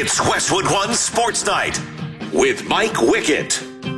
It's Westwood One Sports Night with Mike Wickett.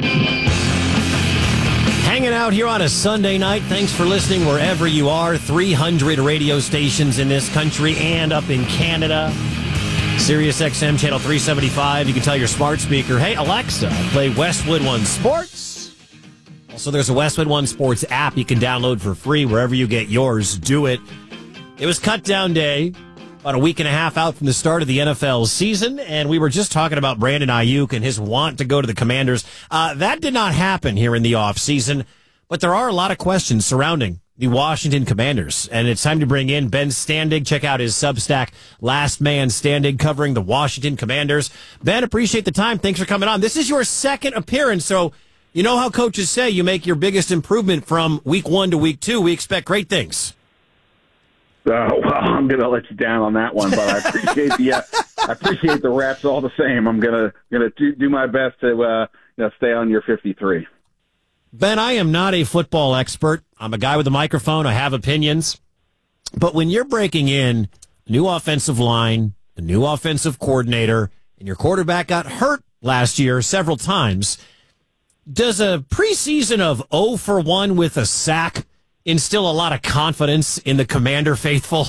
Hanging out here on a Sunday night. Thanks for listening wherever you are. 300 radio stations in this country and up in Canada. Sirius XM Channel 375. You can tell your smart speaker, hey, Alexa, play Westwood One Sports. Also, there's a Westwood One Sports app you can download for free wherever you get yours. Do it. It was cut down day, about a week and a half out from the start of the NFL season, and we were just talking about Brandon Ayuk and his want to go to the Commanders. That did not happen here in the offseason, but there are a lot of questions surrounding the Washington Commanders, and it's time to bring in Ben Standig. Check out his Substack, Last Man Standing, covering the Washington Commanders. Ben, appreciate the time. Thanks for coming on. This is your second appearance, so you know how coaches say you make your biggest improvement from week 1 to week 2. We expect great things. Well, I'm going to let you down on that one, but I appreciate the reps all the same. I'm gonna do my best to stay on your 53. Ben, I am not a football expert. I'm a guy with a microphone. I have opinions. But when you're breaking in a new offensive line, a new offensive coordinator, and your quarterback got hurt last year several times, does a preseason of 0 for 1 with a sack instill a lot of confidence in the Commander faithful?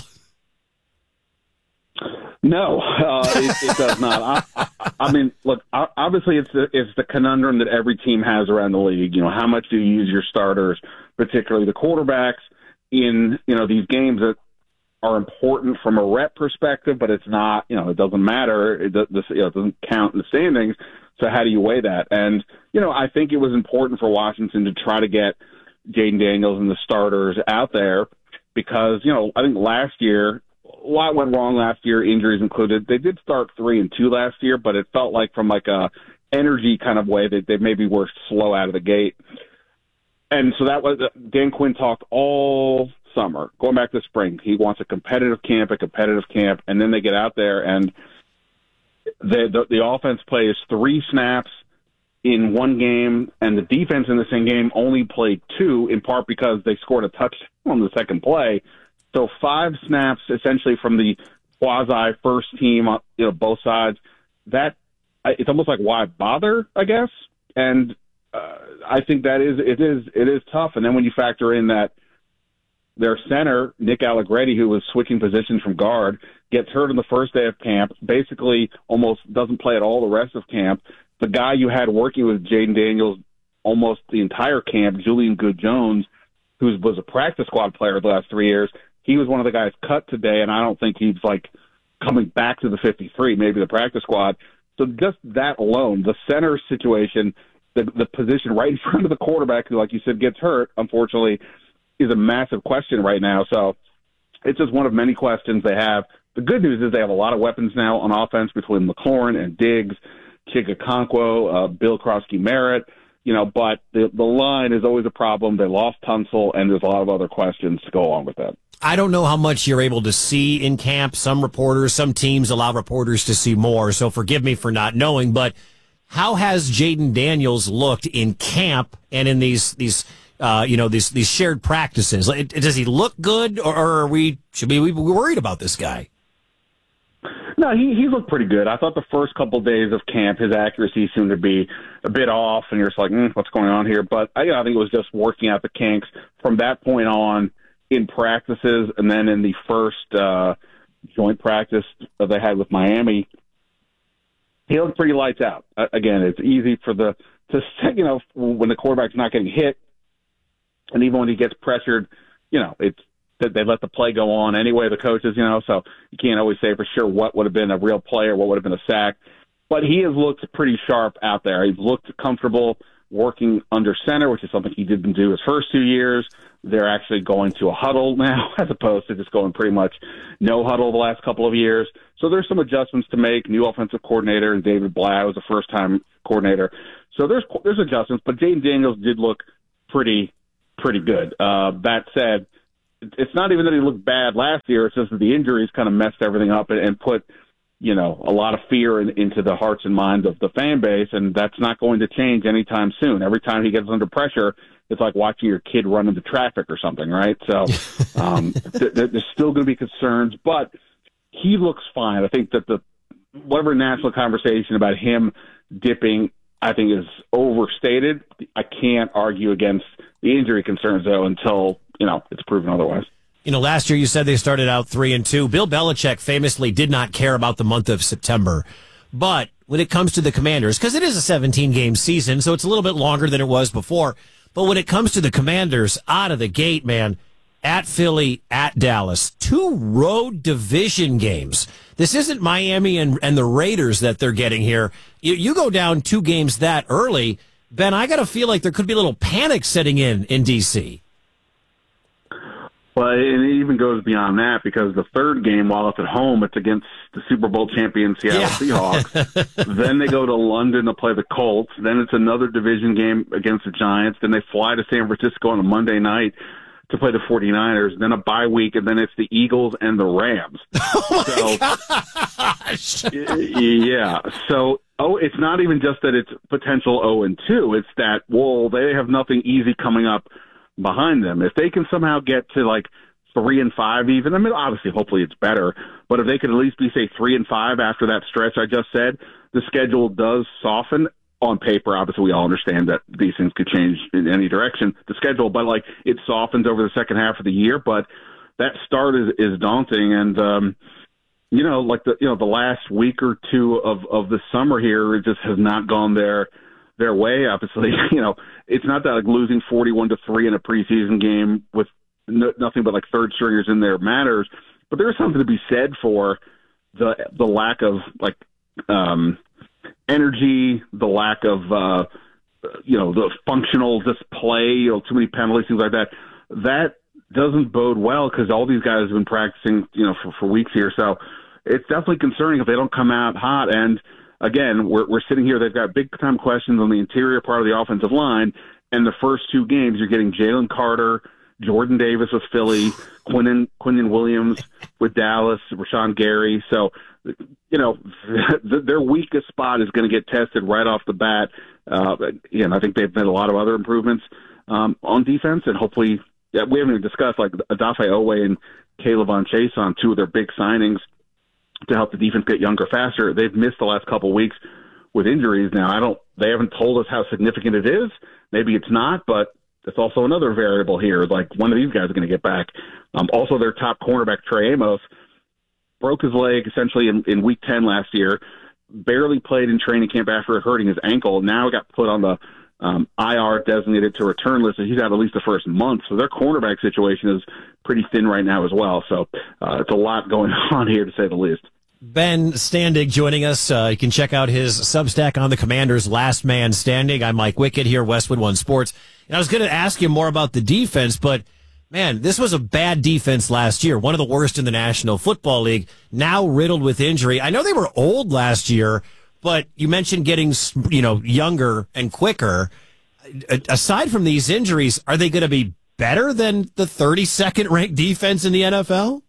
No, it does not. I mean, look, obviously it's the conundrum that every team has around the league. You know, how much do you use your starters, particularly the quarterbacks, in these games that are important from a rep perspective, but it's not. It doesn't matter. It doesn't count in the standings. So how do you weigh that? And I think it was important for Washington to try to get Jayden Daniels and the starters out there because, I think last year, a lot went wrong last year, injuries included. They did start 3-2 last year, but it felt like from like a energy kind of way that they maybe were slow out of the gate. And so that was Dan Quinn talked all summer, going back to spring. He wants a competitive camp, and then they get out there and the offense plays 3 snaps in one game, and the defense in the same game only played 2, in part because they scored a touchdown on the second play. So 5 snaps essentially from the quasi first team, both sides. That it's almost like why bother, I guess. And I think that it is tough. And then when you factor in that their center, Nick Allegretti, who was switching positions from guard, gets hurt on the first day of camp, basically almost doesn't play at all the rest of camp. The guy you had working with Jayden Daniels almost the entire camp, Julian Good-Jones, who was a practice squad player the last 3 years, he was one of the guys cut today, and I don't think he's coming back to the 53, maybe the practice squad. So just that alone, the center situation, the position right in front of the quarterback, who, like you said, gets hurt, unfortunately, is a massive question right now. So it's just one of many questions they have. The good news is they have a lot of weapons now on offense between McLaurin and Diggs, Chig Okonkwo, Bill Krosky-Merritt, but the line is always a problem. They lost Tunsil, and there's a lot of other questions to go along with that. I don't know how much you're able to see in camp. Some teams allow reporters to see more, so forgive me for not knowing, but how has Jayden Daniels looked in camp and in these shared practices? Does he look good, or should we be worried about this guy? No, he looked pretty good. I thought the first couple of days of camp, his accuracy seemed to be a bit off, and you're just like, what's going on here? But I think it was just working out the kinks from that point on in practices, and then in the first joint practice that they had with Miami, he looked pretty lights out. Again, it's easy when the quarterback's not getting hit, and even when he gets pressured, it's they let the play go on anyway, the coaches, so you can't always say for sure what would have been a real play or what would have been a sack. But he has looked pretty sharp out there. He's looked comfortable working under center, which is something he didn't do his first 2 years. They're actually going to a huddle now as opposed to just going pretty much no huddle the last couple of years. So there's some adjustments to make. New offensive coordinator, and David Blau was a first-time coordinator. So there's adjustments, but Jayden Daniels did look pretty good. That said, it's not even that he looked bad last year. It's just that the injuries kind of messed everything up and put, a lot of fear into the hearts and minds of the fan base, and that's not going to change anytime soon. Every time he gets under pressure, it's like watching your kid run into traffic or something, right? So there's still going to be concerns, but he looks fine. I think that whatever national conversation about him dipping, I think, is overstated. I can't argue against the injury concerns, though, until, it's proven otherwise. Last year you said they started out 3-2. Bill Belichick famously did not care about the month of September. But when it comes to the Commanders, because it is a 17-game season, so it's a little bit longer than it was before. But when it comes to the Commanders, out of the gate, man, at Philly, at Dallas, 2 road division games. This isn't Miami and the Raiders that they're getting here. You go down 2 games that early, Ben, I got to feel like there could be a little panic setting in D.C. Well, and it even goes beyond that, because the third game, while it's at home, it's against the Super Bowl champion Seattle Seahawks. Then they go to London to play the Colts. Then it's another division game against the Giants. Then they fly to San Francisco on a Monday night to play the 49ers. Then a bye week, and then it's the Eagles and the Rams. Oh, my gosh. Yeah. So, it's not even just that it's potential 0-2. It's that, they have nothing easy coming up behind them. If they can somehow get to 3-5 even, I mean, obviously, hopefully it's better, but if they could at least be, say, 3-5 after that stretch I just said, the schedule does soften. On paper, obviously, we all understand that these things could change in any direction, the schedule, but it softens over the second half of the year. But that start is daunting. And, the last week or two of the summer here, it just has not gone their way. Obviously, it's not that losing 41-3 in a preseason game with nothing but third stringers in there matters, but there's something to be said for the lack of energy, the lack of the functional display, too many penalties, things like that. That doesn't bode well, because all these guys have been practicing for weeks here. So it's definitely concerning if they don't come out hot. And again, we're sitting here, they've got big time questions on the interior part of the offensive line, and the first 2 games you're getting Jalen Carter, Jordan Davis with Philly, Quinnen Williams with Dallas, Rashawn Gary. So, their weakest spot is going to get tested right off the bat. I think they've made a lot of other improvements on defense, and hopefully, we haven't even discussed Odafe Owe and Caleb on Chase on 2 of their big signings to help the defense get younger faster. They've missed the last couple of weeks with injuries. Now, they haven't told us how significant it is. Maybe it's not, but it's also another variable here. One of these guys is going to get back. Also, their top cornerback, Trey Amos, broke his leg essentially in week 10 last year, barely played in training camp after hurting his ankle. Now got put on the IR, designated to return list, and he's out at least the first month. So their cornerback situation is pretty thin right now as well. So it's a lot going on here, to say the least. Ben Standig joining us. You can check out his Substack on the Commanders, Last Man Standing. I'm Mike Wickett here, Westwood One Sports. And I was going to ask you more about the defense, but man, this was a bad defense last year, one of the worst in the National Football League, now riddled with injury. I know they were old last year, but you mentioned getting, younger and quicker. Aside from these injuries, are they going to be better than the 32nd ranked defense in the NFL?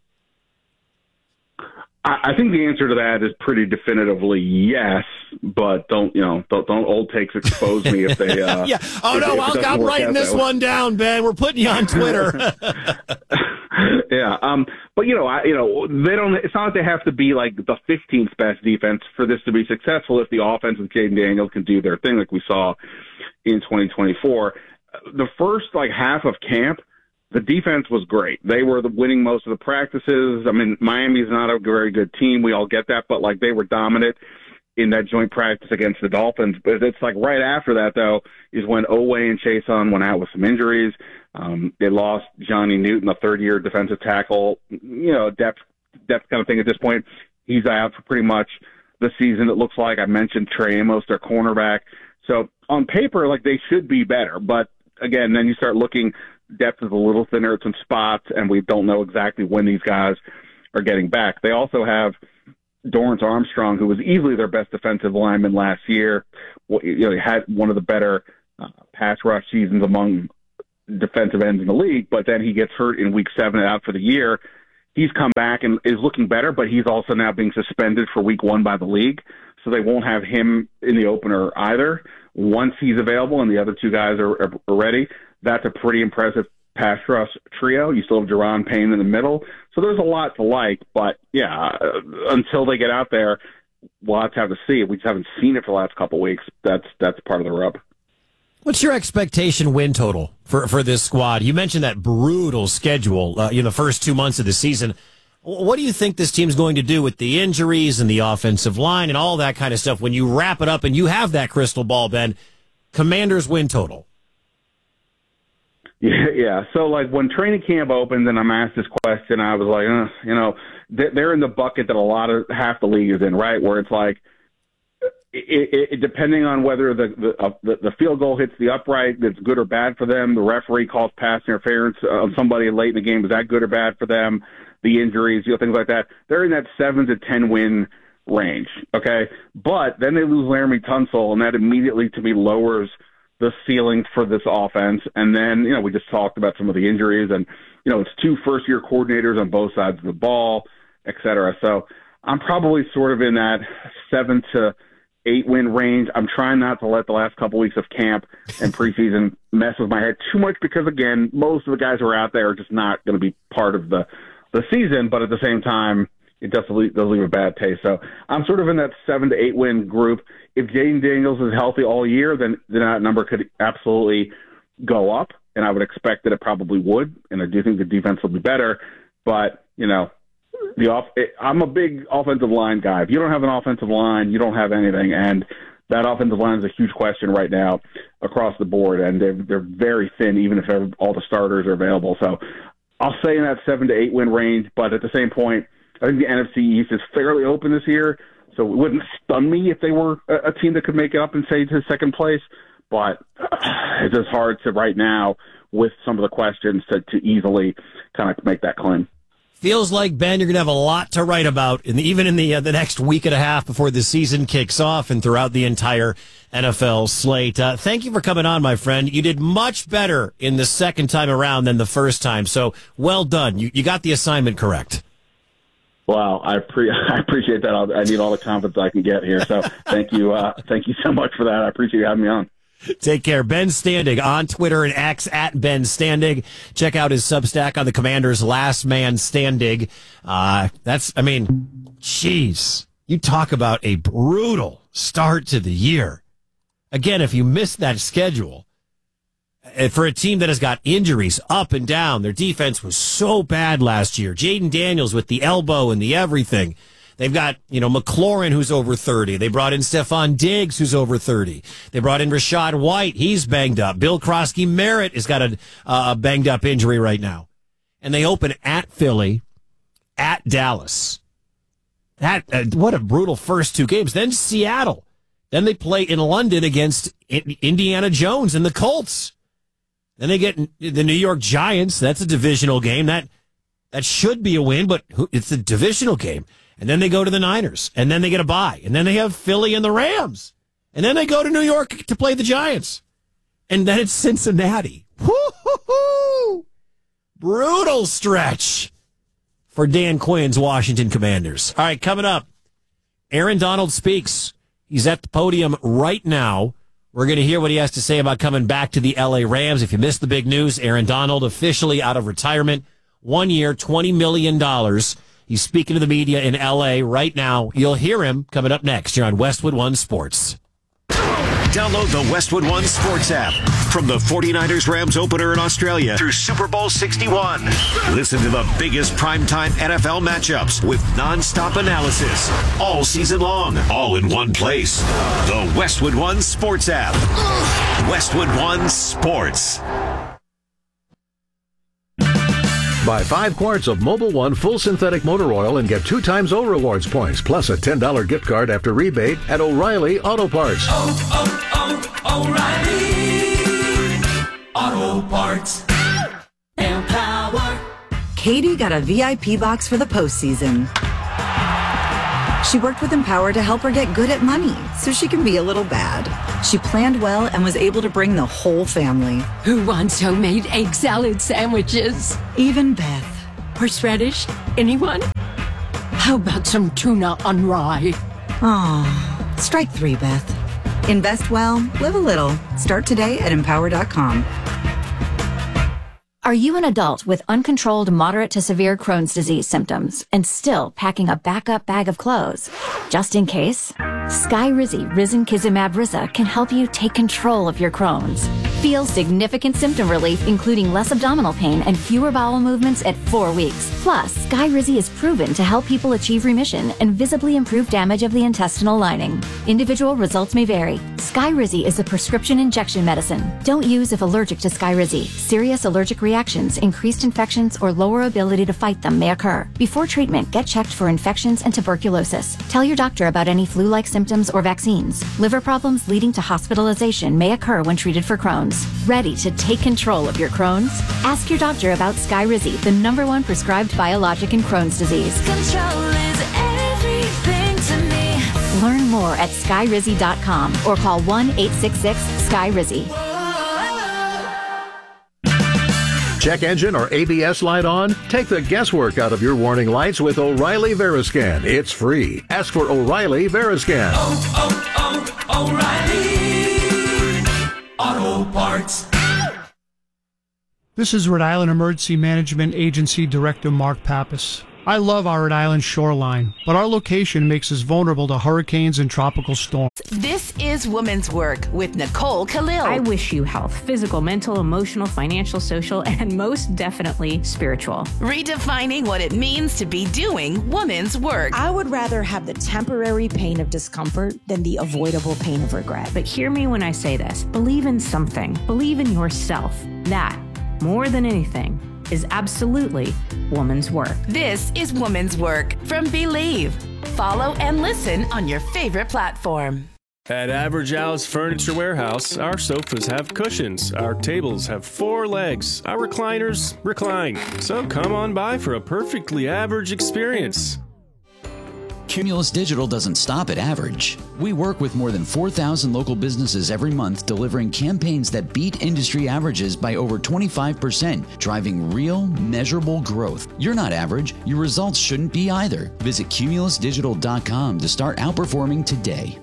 I think the answer to that is pretty definitively yes, but don't old takes expose me if they. Yeah. Oh no, I'm writing this one down, Ben. We're putting you on Twitter. Yeah. But they don't. It's not that they have to be the 15th best defense for this to be successful. If the offense with Jaden Daniels can do their thing, like we saw in 2024, the first half of camp, the defense was great. They were winning most of the practices. I mean, Miami's not a very good team. We all get that, but they were dominant in that joint practice against the Dolphins. But it's right after that, though, is when Owe and Chason went out with some injuries. They lost Johnny Newton, a third-year defensive tackle, depth kind of thing at this point. He's out for pretty much the season, it looks like. I mentioned Trey Amos, their cornerback. So on paper, they should be better. But, again, then you start looking – depth is a little thinner at some spots, and we don't know exactly when these guys are getting back. They also have Dorrance Armstrong, who was easily their best defensive lineman last year. He had one of the better pass rush seasons among defensive ends in the league, but then he gets hurt in week 7 and out for the year. He's come back and is looking better, but he's also now being suspended for week 1 by the league, so they won't have him in the opener either. Once he's available and the other 2 guys are ready, that's a pretty impressive pass rush trio. You still have Jerron Payne in the middle. So there's a lot to like. But, yeah, until they get out there we'll have to see. We just haven't seen it for the last couple of weeks. That's part of the rub. What's your expectation win total for this squad? You mentioned that brutal schedule in the first 2 months of the season. What do you think this team's going to do with the injuries and the offensive line and all that kind of stuff when you wrap it up and you have that crystal ball, Ben? Commanders win total. Yeah. So, like, when training camp opens and I'm asked this question, I was like, they're in the bucket that half the league is in, right? Where it's like, it depending on whether the field goal hits the upright, that's good or bad for them. The referee calls pass interference on somebody late in the game. Is that good or bad for them? The injuries, things like that. They're in that 7 to 10 win range. Okay. But then they lose Laramie Tunsil, and that immediately, to me, lowers the ceiling for this offense. And then, we just talked about some of the injuries, and, it's 2 first-year coordinators on both sides of the ball, et cetera. So I'm probably sort of in that 7 to 8 win range. I'm trying not to let the last couple weeks of camp and preseason mess with my head too much because, again, most of the guys who are out there are just not going to be part of the season, but at the same time, it does leave a bad taste. So I'm sort of in that 7 to 8 win group. If Jaden Daniels is healthy all year, then that number could absolutely go up, and I would expect that it probably would, and I do think the defense will be better. But, I'm a big offensive line guy. If you don't have an offensive line, you don't have anything, and that offensive line is a huge question right now across the board, and they're very thin, even if all the starters are available. So I'll say in that 7 to 8 win range, but at the same point, I think the NFC East is fairly open this year, so it wouldn't stun me if they were a team that could make it up and say to second place. But it's just hard to right now with some of the questions to easily kind of make that claim. Feels like, Ben, you're going to have a lot to write about, even in the next week and a half before the season kicks off and throughout the entire NFL slate. Thank you for coming on, my friend. You did much better in the second time around than the first time, so well done. You got the assignment correct. Wow, I appreciate that. I need all the confidence I can get here, so thank you. Thank you so much for that. I appreciate you having me on. Take care. Ben Standig on Twitter and X at Ben Standig. Check out his Substack on the Commanders, Last Man Standig. Jeez. You talk about a brutal start to the year. Again, if you missed that schedule, for a team that has got injuries up and down, their defense was so bad last year. Jaden Daniels with the elbow and the everything. They've got, McLaurin, who's over 30. They brought in Stephon Diggs, who's over 30. They brought in Rachaad White. He's banged up. Bill Krosky-Merritt has got a banged up injury right now. And they open at Philly, at Dallas. What a brutal first 2 games. Then Seattle. Then they play in London against Indiana Jones and the Colts. Then they get the New York Giants. That's a divisional game. That should be a win, but it's a divisional game. And then they go to the Niners, and then they get a bye. And then they have Philly and the Rams. And then they go to New York to play the Giants. And then it's Cincinnati. Woo-hoo-hoo! Brutal stretch for Dan Quinn's Washington Commanders. All right, coming up, Aaron Donald speaks. He's at the podium right now. We're going to hear what he has to say about coming back to the L.A. Rams. If you missed the big news, Aaron Donald officially out of retirement. 1 year, $20 million. He's speaking to the media in L.A. right now. You'll hear him coming up next here on Westwood One Sports. Download the Westwood One Sports app. From the 49ers Rams opener in Australia through Super Bowl 61. Listen to the biggest primetime NFL matchups with nonstop analysis all season long, all in one place. The Westwood One Sports app. Westwood One Sports. Buy 5 quarts of Mobil 1 full synthetic motor oil and get 2 times O Rewards points, plus a $10 gift card after rebate at O'Reilly Auto Parts. O'Reilly Auto Parts. Empower. Katie got a VIP box for the postseason. She worked with Empower to help her get good at money so she can be a little bad. She planned well and was able to bring the whole family. Who wants homemade egg salad sandwiches? Even Beth. Horseradish? Anyone? How about some tuna on rye? Aw, strike 3, Beth. Invest well, live a little. Start today at Empower.com. Are you an adult with uncontrolled moderate to severe Crohn's disease symptoms and still packing a backup bag of clothes? Just in case, Skyrizi Risankizumab Riza can help you take control of your Crohn's. Feel significant symptom relief, including less abdominal pain and fewer bowel movements at 4 weeks. Plus, Skyrizi is proven to help people achieve remission and visibly improve damage of the intestinal lining. Individual results may vary. Skyrizi is a prescription injection medicine. Don't use if allergic to Skyrizi. Serious allergic reactions, increased infections, or lower ability to fight them may occur. Before treatment, get checked for infections and tuberculosis. Tell your doctor about any flu-like symptoms or vaccines. Liver problems leading to hospitalization may occur when treated for Crohn's. Ready to take control of your Crohn's? Ask your doctor about Skyrizi, the #1 prescribed biologic in Crohn's disease. Control is everything to me. Learn more at Skyrizi.com or call 1-866-SKYRIZI. Check engine or ABS light on? Take the guesswork out of your warning lights with O'Reilly Veriscan. It's free. Ask for O'Reilly Veriscan. O'Reilly Auto Parts. This is Rhode Island Emergency Management Agency Director Mark Pappas. I love our Rhode Island shoreline, but our location makes us vulnerable to hurricanes and tropical storms. This is Woman's Work with Nicole Khalil. I wish you health, physical, mental, emotional, financial, social, and most definitely spiritual. Redefining what it means to be doing woman's work. I would rather have the temporary pain of discomfort than the avoidable pain of regret. But hear me when I say this. Believe in something. Believe in yourself. That, more than anything, is absolutely woman's work. This is Woman's Work from Believe. Follow and listen on your favorite platform. At Average Al's Furniture Warehouse, our sofas have cushions, our tables have 4 legs, our recliners recline. So come on by for a perfectly average experience. Cumulus Digital doesn't stop at average. We work with more than 4,000 local businesses every month, delivering campaigns that beat industry averages by over 25%, driving real, measurable growth. You're not average. Your results shouldn't be either. Visit cumulusdigital.com to start outperforming today.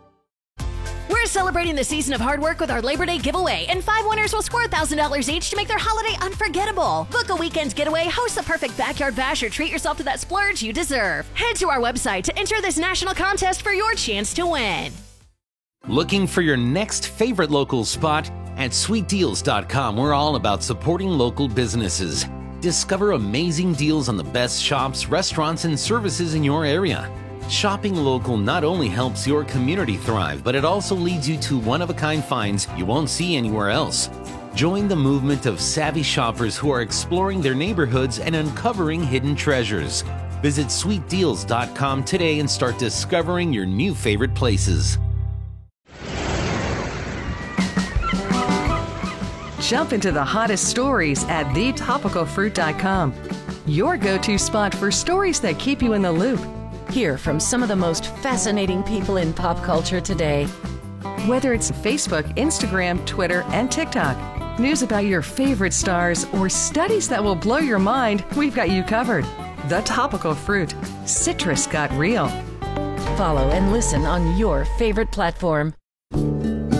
We're celebrating the season of hard work with our Labor Day giveaway, and 5 winners will score $1,000 each to make their holiday unforgettable. Book a weekend getaway, host the perfect backyard bash, or treat yourself to that splurge you deserve. Head to our website to enter this national contest for your chance to win. Looking for your next favorite local spot? At sweetdeals.com, we're all about supporting local businesses. Discover amazing deals on the best shops, restaurants, and services in your area. Shopping local not only helps your community thrive, but it also leads you to one-of-a-kind finds you won't see anywhere else. Join the movement of savvy shoppers who are exploring their neighborhoods and uncovering hidden treasures. Visit sweetdeals.com today and start discovering your new favorite places. Jump into the hottest stories at thetopicalfruit.com. Your go-to spot for stories that keep you in the loop. Hear from some of the most fascinating people in pop culture today. Whether it's Facebook, Instagram, Twitter, and TikTok, news about your favorite stars, or studies that will blow your mind, we've got you covered. The Topical Fruit. Citrus got real. Follow and listen on your favorite platform.